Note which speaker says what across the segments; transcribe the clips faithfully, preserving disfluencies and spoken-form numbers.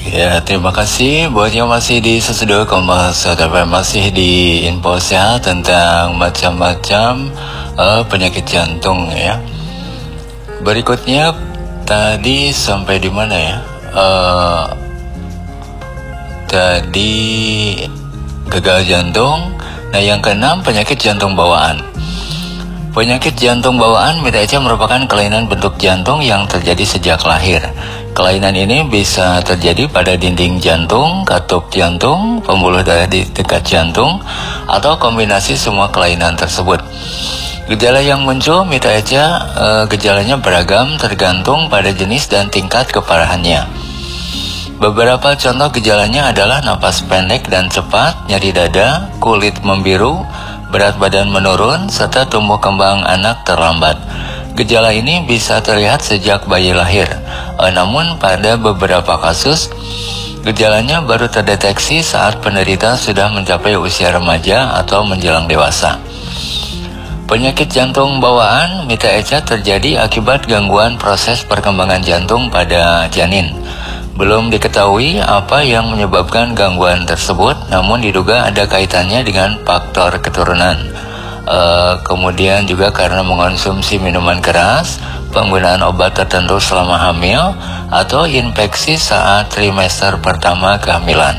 Speaker 1: Ya, terima kasih buat yang masih di seratus dua koma satu F M, masih di info sehat tentang macam-macam uh, penyakit jantung ya. Berikutnya tadi sampai di mana ya? Uh, tadi gagal jantung. Nah, yang keenam penyakit jantung bawaan. Penyakit jantung bawaan M I T H merupakan kelainan bentuk jantung yang terjadi sejak lahir. Kelainan ini bisa terjadi pada dinding jantung, katup jantung, pembuluh darah di dekat jantung, atau kombinasi semua kelainan tersebut. Gejala yang muncul M I T H eh, gejalanya beragam tergantung pada jenis dan tingkat keparahannya. Beberapa contoh gejalanya adalah napas pendek dan cepat, nyeri dada, kulit membiru, berat badan menurun, serta tumbuh kembang anak terlambat. Gejala ini bisa terlihat sejak bayi lahir, eh, namun pada beberapa kasus, gejalanya baru terdeteksi saat penderita sudah mencapai usia remaja atau menjelang dewasa. Penyakit jantung bawaan M I T H terjadi akibat gangguan proses perkembangan jantung pada janin. Belum diketahui apa yang menyebabkan gangguan tersebut, namun diduga ada kaitannya dengan faktor keturunan. E, kemudian juga karena mengonsumsi minuman keras, penggunaan obat tertentu selama hamil, atau infeksi saat trimester pertama kehamilan.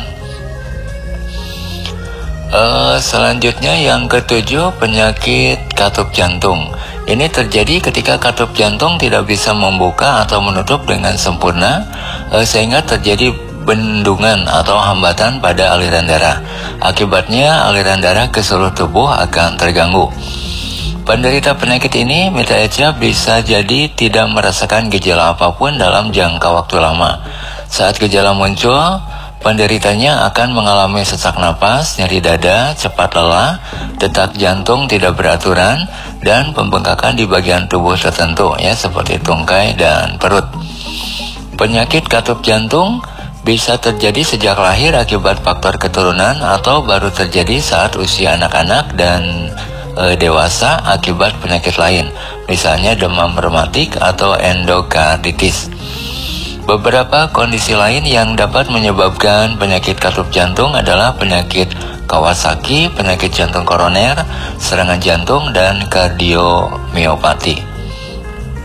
Speaker 1: E, selanjutnya yang ketujuh, penyakit katup jantung. Ini terjadi ketika katup jantung tidak bisa membuka atau menutup dengan sempurna, eh, sehingga terjadi bendungan atau hambatan pada aliran darah. Akibatnya aliran darah ke seluruh tubuh akan terganggu. Penderita penyakit ini M I T H bisa jadi tidak merasakan gejala apapun dalam jangka waktu lama. Saat gejala muncul, penderitanya akan mengalami sesak napas, nyeri dada, cepat lelah, detak jantung tidak beraturan, dan pembengkakan di bagian tubuh tertentu ya, seperti tungkai dan perut. Penyakit katup jantung bisa terjadi sejak lahir akibat faktor keturunan atau baru terjadi saat usia anak-anak dan e, dewasa akibat penyakit lain, misalnya demam rematik atau endokarditis. Beberapa kondisi lain yang dapat menyebabkan penyakit katup jantung adalah penyakit Kawasaki, penyakit jantung koroner, serangan jantung, dan kardiomiopati.